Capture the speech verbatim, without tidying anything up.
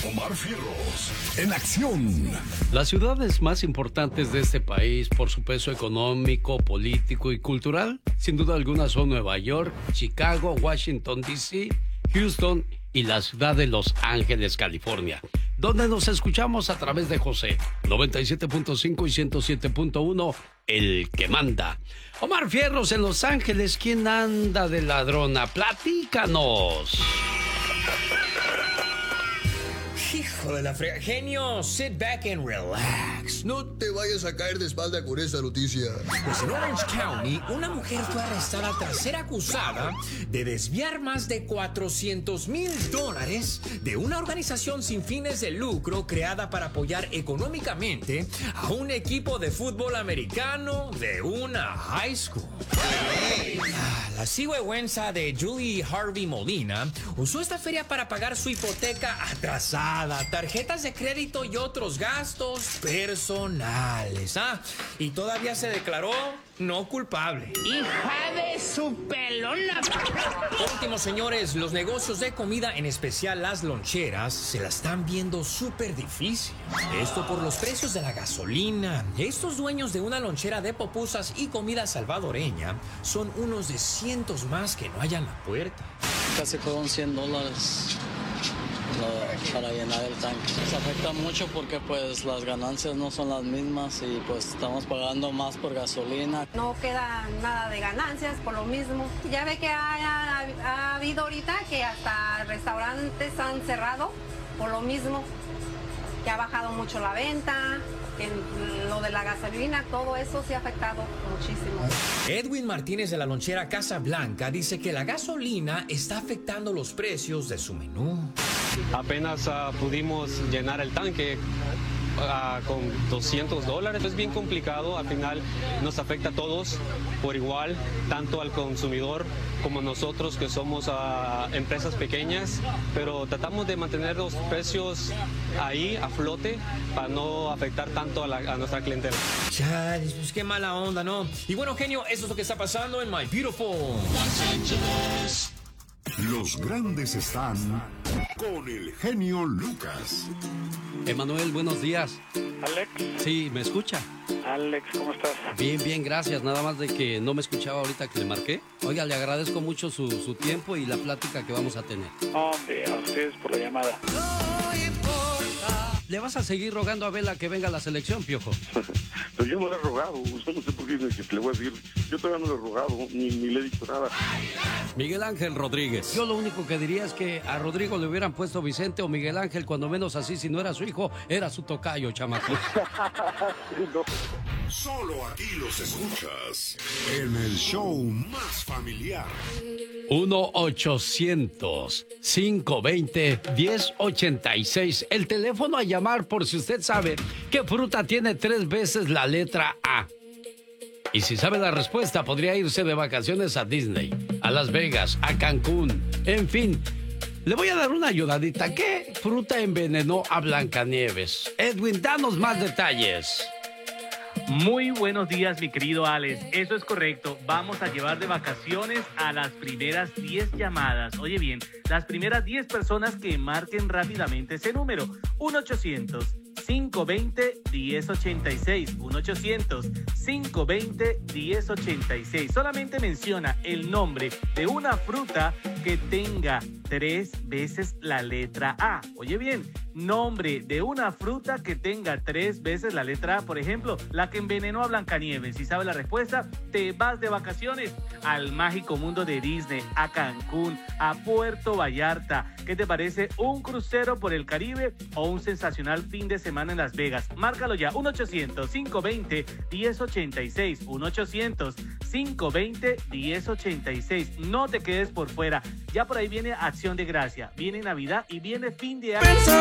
Omar Fierros, en acción. Las ciudades más importantes de este país por su peso económico, político y cultural, sin duda alguna son Nueva York, Chicago, Washington, D C, Houston y la ciudad de Los Ángeles, California, donde nos escuchamos a través de José, noventa y siete punto cinco y ciento siete punto uno, el que manda. Omar Fierros en Los Ángeles, ¿quién anda de ladrona? Platícanos. Hijo de la frega. Genio, sit back and relax. No te vayas a caer de espalda con esta noticia. Pues en Orange County, una mujer fue arrestada tras ser acusada de desviar más de cuatrocientos mil dólares de una organización sin fines de lucro creada para apoyar económicamente a un equipo de fútbol americano de una high school. La cigüeña de Julie Harvey Molina usó esta feria para pagar su hipoteca atrasada, tarjetas de crédito y otros gastos personales. ¿Ah? Y todavía se declaró no culpable. ¡Hija de su pelona! Por último, señores, los negocios de comida, en especial las loncheras, se la están viendo súper difícil. Esto por los precios de la gasolina. Estos dueños de una lonchera de pupusas y comida salvadoreña son unos de cientos más que no hallan la puerta. Casi fueron cien dólares para llenar el tanque. Nos afecta mucho porque pues las ganancias no son las mismas y pues estamos pagando más por gasolina. No queda nada de ganancias por lo mismo. Ya ve que ha, ha, ha habido ahorita que hasta restaurantes han cerrado por lo mismo, que ha bajado mucho la venta. En lo de la gasolina, todo eso sí ha afectado muchísimo. Edwin Martínez de la lonchera Casa Blanca dice que la gasolina está afectando los precios de su menú. Apenas uh, pudimos llenar el tanque uh, con doscientos dólares. Es bien complicado, al final nos afecta a todos por igual, tanto al consumidor como nosotros que somos uh, empresas pequeñas, pero tratamos de mantener los precios ahí a flote para no afectar tanto a, la, a nuestra clientela. Chale, pues qué mala onda, ¿no? Y bueno, genio, eso es lo que está pasando en My Beautiful Los Angeles. Los grandes están con el genio Lucas. Emanuel, buenos días. Alex. Sí, ¿me escucha? Alex, ¿cómo estás? Bien, bien, gracias. Nada más de que no me escuchaba ahorita que le marqué. Oiga, le agradezco mucho su, su tiempo y la plática que vamos a tener. Hombre, a ustedes por la llamada. No importa. ¿Le vas a seguir rogando a Vela que venga a la selección, Piojo? Pero yo no le he rogado. Usted no sé por qué le voy a decir. Yo todavía no le he rogado, ni, ni le he dicho nada. Miguel Ángel Rodríguez. Yo lo único que diría es que a Rodrigo le hubieran puesto Vicente o Miguel Ángel, cuando menos así, si no era su hijo, era su tocayo, chamaco. No. Solo aquí los escuchas en el show más familiar. uno ochocientos, cinco veinte, diez ochenta y seis. El teléfono a llamar por si usted sabe qué fruta tiene tres veces la letra A. Y si sabe la respuesta, podría irse de vacaciones a Disney, a Las Vegas, a Cancún, en fin. Le voy a dar una ayudadita. ¿Qué fruta envenenó a Blancanieves? Edwin, danos más detalles. Muy buenos días, mi querido Alex. Eso es correcto. Vamos a llevar de vacaciones a las primeras diez llamadas. Oye bien, las primeras diez personas que marquen rápidamente ese número. uno ochocientos, cinco veinte, diez ochenta y seis. uno ochocientos, cinco veinte, diez ochenta y seis. Solamente menciona el nombre de una fruta que tenga tres veces la letra A. Oye bien, nombre de una fruta que tenga tres veces la letra A. Por ejemplo, la que envenenó a Blancanieves. Si sabes la respuesta, te vas de vacaciones al mágico mundo de Disney, a Cancún, a Puerto Vallarta. ¿Qué te parece? ¿Un crucero por el Caribe o un sensacional fin de semana en Las Vegas? Márcalo ya, uno ochocientos, cinco veinte, diez ochenta y seis. uno ochocientos, cinco veinte, diez ochenta y seis. No te quedes por fuera. Ya por ahí viene Acción de Gracia, viene Navidad y viene fin de año.